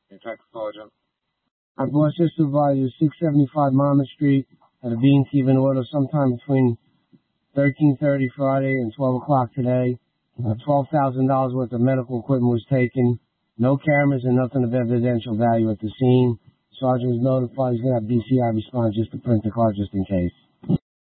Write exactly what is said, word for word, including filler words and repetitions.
Detective Sergeant. I brought your supervisor six seventy-five Monmouth Street at a B and T Auto sometime between thirteen thirty Friday and twelve o'clock today. Uh, twelve thousand dollars worth of medical equipment was taken. No cameras and nothing of evidential value at the scene. Sergeant was notified he's going to have B C I respond just to print the car just in case.